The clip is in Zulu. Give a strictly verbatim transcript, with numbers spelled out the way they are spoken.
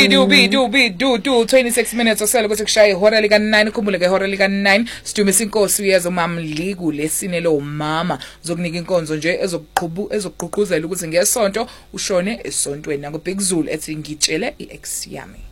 Do be do be do do twenty-six minutes osele ukuthi kushaya ihora lika nine khumbule ke ihora lika nine sidumisa inkosi uyezo mamliku lesinelo umama uzokunika inkonzo nje ezokuqhubu ezogqugquzela ukuthi ngesonto ushone esontweni naku Big Zulu ethi ngitshele iex yami.